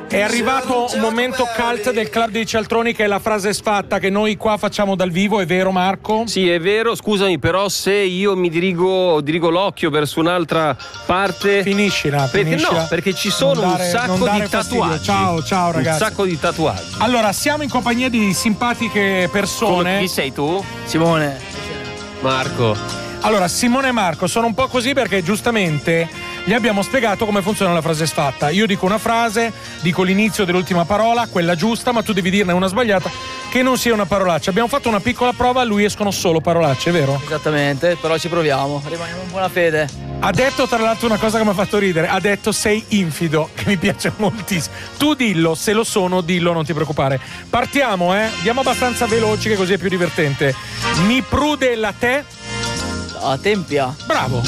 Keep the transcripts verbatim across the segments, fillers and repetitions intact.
È arrivato un momento cult del Club dei Cialtroni, che è la frase sfatta che noi qua facciamo dal vivo, è vero Marco? Sì, è vero, scusami, però se io mi dirigo dirigo l'occhio verso un'altra parte, finiscila, perché finiscila. no, perché ci sono Non dare- un sacco non dare di fastidio. tatuaggi. Ciao, ciao ragazzi. Un sacco di tatuaggi. Allora, siamo in compagnia di simpatiche persone. Come, chi sei tu? Simone. Marco. Allora, Simone e Marco sono un po' così perché giustamente gli abbiamo spiegato come funziona la frase sfatta. Io dico una frase, dico l'inizio dell'ultima parola, quella giusta, ma tu devi dirne una sbagliata che non sia una parolaccia. Abbiamo fatto una piccola prova, a lui escono solo parolacce, vero? Esattamente, però ci proviamo, rimaniamo in buona fede. Ha detto tra l'altro una cosa che mi ha fatto ridere, ha detto sei infido, che mi piace moltissimo. Tu dillo, se lo sono, dillo, non ti preoccupare. Partiamo, eh? Andiamo abbastanza veloci che così è più divertente. Mi prude la te. La tempia. Bravo.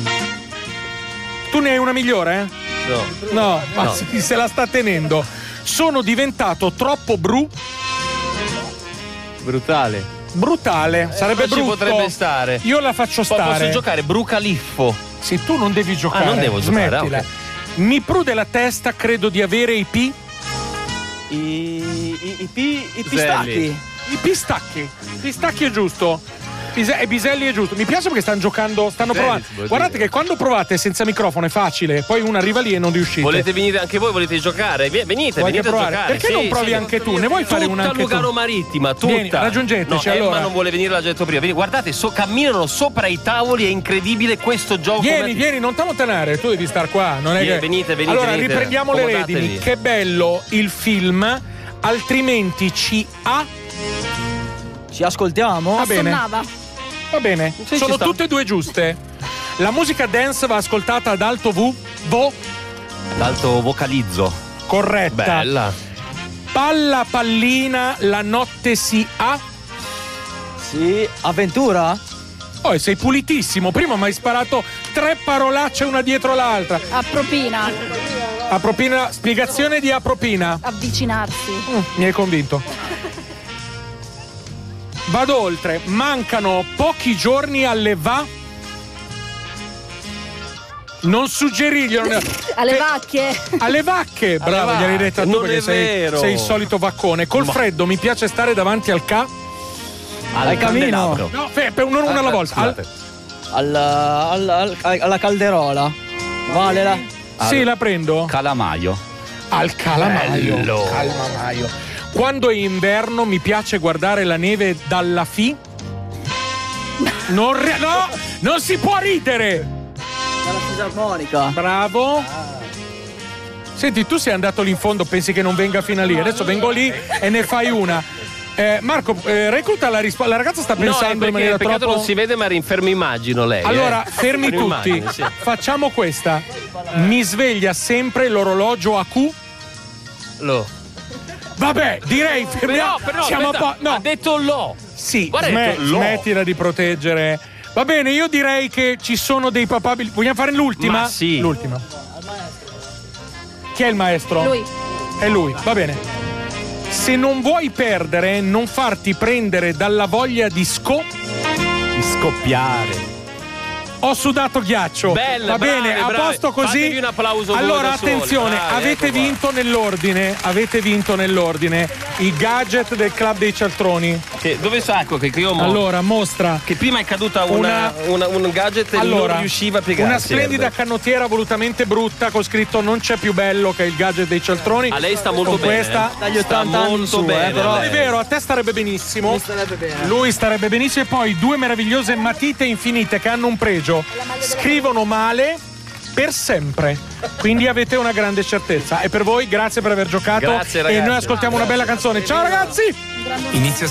Tu ne hai una migliore? Eh? No. No, ma No. si- se la sta tenendo. Sono diventato troppo bru. Brutale. Brutale. Sarebbe non ci brutto. potrebbe stare. Io la faccio Poi stare. posso giocare Brucaliffo. Sì, tu non devi giocare. Ah, non devo giocare, Smettila. ok. Mi prude la testa, credo di avere i P. I, i, i, pi- i Zelli. pistacchi. I pistacchi. Pistacchi è giusto. Pise- e Biselli è giusto. Mi piace perché stanno giocando, stanno Zelli, provando. si può Guardate dire. che quando provate senza microfono è facile, poi uno arriva lì e non riuscite. Volete venire anche voi? Volete giocare? Vi- Venite, Vuoi venite che a provare? giocare. Perché Sì, non provi sì. anche tu? Ne vuoi fare una Tutta anche tu? Lugano Marittima, tutta. Vieni, raggiungeteci, no, allora. Emma non vuole venire, l'ha detto prima. Vieni, guardate, so- camminano sopra i tavoli, è incredibile questo gioco. Vieni, vieni, non ti allontanare, tu devi star qua. Non è Vieni, che... venite, venite, Allora, venite. riprendiamo le Accomodatevi. redini. Che bello il film, altrimenti ci ha. Ci ascoltiamo? Va bene. Sonnava. Va bene, Sì, sono ci sta. tutte e due giuste. La musica dance va ascoltata ad alto V. Vo. L'alto vocalizzo. Corretta. Bella. Palla pallina, la notte si ha. Sì. Avventura? Oh, e sei pulitissimo. Prima mi hai sparato tre parolacce una dietro l'altra. Appropina. Apropina, spiegazione di Apropina. Avvicinarsi. Mm, mi hai convinto. Vado oltre. Mancano pochi giorni alle va. Non suggeriglielo. Alle Che- vacche. Alle vacche. Bravo, Alle gliel'hai detta vacche, tu non perché è sei, vero. sei il solito vaccone. Col Ma- freddo mi piace stare davanti al ca. Al camino. candelabro. No, fe- per uno, una alla Ah, volta. Al- scusate. Alla, alla, al- alla calderola. Vale la. sì, la prendo. Calamaio. Al calamaio. Bello. Calamaio. Quando è inverno mi piace guardare la neve dalla fi. Non ri- no, non si può ridere. Dalla fisarmonica. Bravo. Senti, tu sei andato lì in fondo, pensi che non venga fino a lì. Adesso vengo lì e ne fai una. Eh, Marco, eh, recluta la risposta. La ragazza sta No, è pensando in perché maniera peccato troppo. non si vede, ma rinfermo immagino lei. Allora, eh. fermi Mi tutti. immagino, sì. Facciamo questa. Mi sveglia sempre l'orologio a Q. Lo. Vabbè, direi fermiamo. Però, però, Siamo aspetta, a po'. No, ha detto lo. sì, Guarda, sme- ha detto lo. smettila di proteggere. Va bene, io direi che ci sono dei papabili. Vogliamo fare l'ultima? Ma sì. L'ultima. Chi è il maestro? Lui. È lui, va bene. Se non vuoi perdere, non farti prendere dalla voglia di sco. Di scoppiare. Ho sudato ghiaccio. Bella, Va bravi, bene, a bravi. posto così. Fatevi un applauso voi allora, da soli. attenzione, Bravi, avete ecco qua. vinto nell'ordine. Avete vinto nell'ordine i gadget del Club dei Cialtroni. Che, dove sacco che io mo- Allora, mostra. Che prima è caduta una, una- un gadget e Allora, non riusciva a piegarsi. una splendida Herbert. canottiera volutamente brutta con scritto non c'è più bello, che è il gadget dei Cialtroni. A lei sta molto con bene. questa eh. Dagli sta ottanta anni molto su, eh, bene. però- lei. È vero, a te starebbe benissimo. Mi starebbe bene. Lui starebbe benissimo. E poi due meravigliose matite infinite che hanno un pregio. Scrivono male per sempre. Quindi avete una grande certezza. E per voi, grazie per aver giocato. Grazie, e ragazzi. noi ascoltiamo una bella canzone. Ciao ragazzi! Inizia